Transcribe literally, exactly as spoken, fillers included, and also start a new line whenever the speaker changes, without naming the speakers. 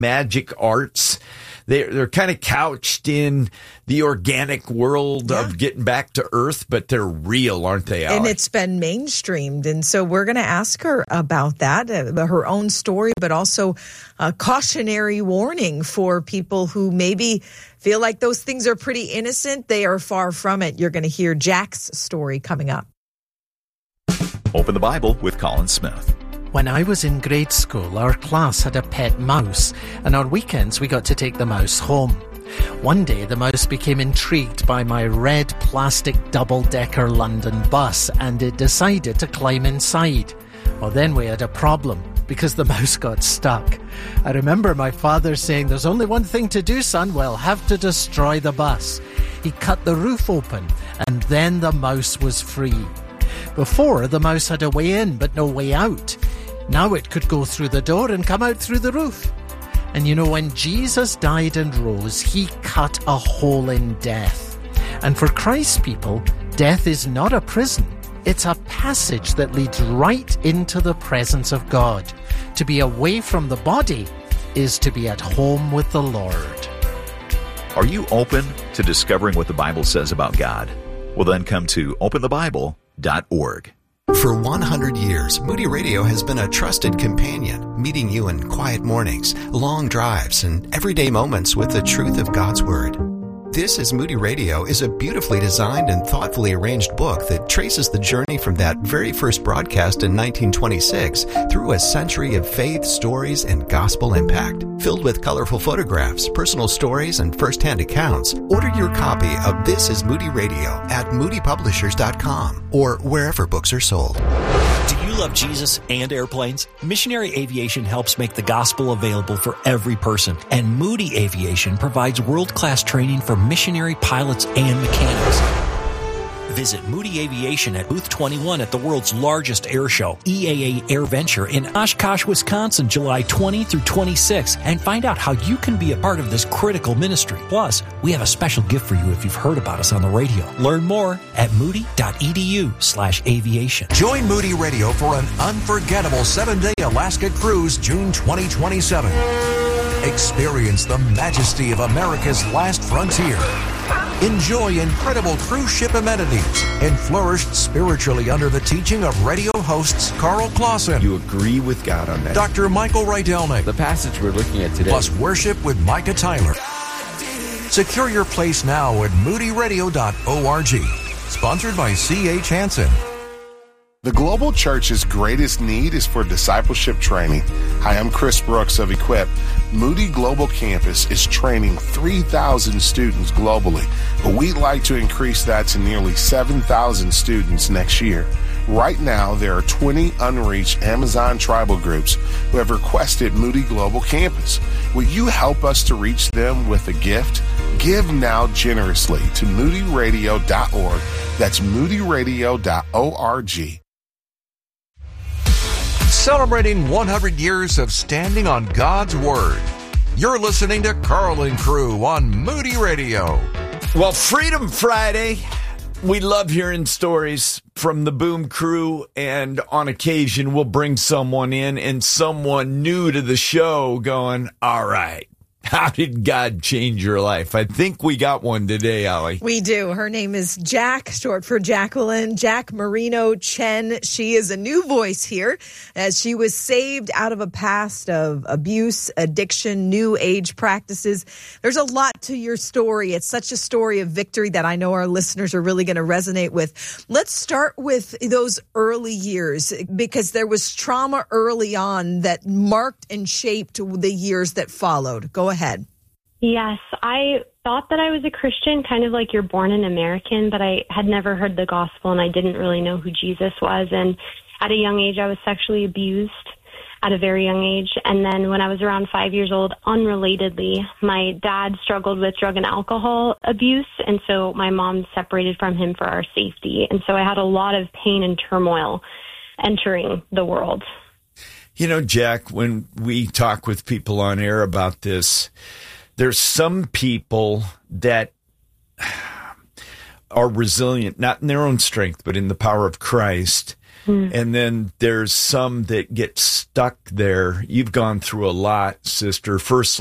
magic arts. They're, they're kind of couched in the organic world yeah. of getting back to earth, but they're real, aren't they, Allie?
And it's been mainstreamed. And so we're going to ask her about that, uh, her own story, but also a cautionary warning for people who maybe feel like those things are pretty innocent. They are far from it. You're going to hear Jack's story coming up.
Open the Bible with Colin Smith.
When I was in grade school, our class had a pet mouse, and on weekends we got to take the mouse home. One day, the mouse became intrigued by my red plastic double-decker London bus, and it decided to climb inside. Well, then we had a problem, because the mouse got stuck. I remember my father saying, "There's only one thing to do, son. We'll have to destroy the bus." He cut the roof open, and then the mouse was free. Before, the mouse had a way in, but no way out. Now it could go through the door and come out through the roof. And you know, when Jesus died and rose, he cut a hole in death. And for Christ's people, death is not a prison. It's a passage that leads right into the presence of God. To be away from the body is to be at home with the Lord.
Are you open to discovering what the Bible says about God? Well, then come to open the bible dot org.
For one hundred years, Moody Radio has been a trusted companion, meeting you in quiet mornings, long drives, and everyday moments with the truth of God's Word. This is Moody Radio is a beautifully designed and thoughtfully arranged book that traces the journey from that very first broadcast in nineteen twenty-six through a century of faith, stories, and gospel impact. Filled with colorful photographs, personal stories, and first-hand accounts, order your copy of This is Moody Radio at moody publishers dot com or wherever books are sold.
Do you love Jesus and airplanes? Missionary Aviation helps make the gospel available for every person, and Moody Aviation provides world-class training for missionary pilots and mechanics. Visit Moody Aviation at Booth twenty-one at the world's largest air show, E A A Air Venture in Oshkosh, Wisconsin, July twentieth through twenty-sixth, and find out how you can be a part of this critical ministry. Plus, we have a special gift for you if you've heard about us on the radio. Learn more at moody dot e d u slash aviation.
Join Moody Radio for an unforgettable seven-day Alaska cruise June twenty twenty-seven. Experience the majesty of America's last frontier. Enjoy incredible cruise ship amenities and flourish spiritually under the teaching of radio hosts Carl Clausen.
You agree with God on that.
Doctor Michael Rydelnik.
The passage we're looking at today.
Plus worship with Micah Tyler. Secure your place now at moody radio dot org. Sponsored by C H Hansen.
The Global Church's greatest need is for discipleship training. Hi, I'm Chris Brooks of Equip. Moody Global Campus is training three thousand students globally, but we'd like to increase that to nearly seven thousand students next year. Right now, there are twenty unreached Amazon tribal groups who have requested Moody Global Campus. Will you help us to reach them with a gift? Give now generously to moody radio dot org. That's moody radio dot org.
Celebrating one hundred years of standing on God's Word. You're listening to Carl and Crew on Moody Radio.
Well, Freedom Friday, we love hearing stories from the Boom Crew, and on occasion we'll bring someone in and someone new to the show going, all right, how did God change your life? I think we got one today, Allie.
We do. Her name is Jack, short for Jacqueline, Jack Marino Chen. She is a new voice here as she was saved out of a past of abuse, addiction, new age practices. There's a lot to your story. It's such a story of victory that I know our listeners are really going to resonate with. Let's start with those early years, because there was trauma early on that marked and shaped the years that followed. Go ahead.
Yes, I thought that I was a Christian, kind of like you're born an American, but I had never heard the gospel and I didn't really know who Jesus was. And at a young age, I was sexually abused at a very young age. And then when I was around five years old, unrelatedly, my dad struggled with drug and alcohol abuse. And so my mom separated from him for our safety. And so I had a lot of pain and turmoil entering the world.
You know, Jack, when we talk with people on air about this, there's some people that are resilient, not in their own strength, but in the power of Christ.
Mm.
And then there's some that get stuck there. You've gone through a lot, sister. First,